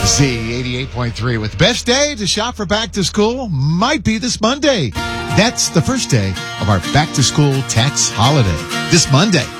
Z88.3 with best day to shop for back to school might be this Monday. That's the first day of our back to school tax holiday. This Monday.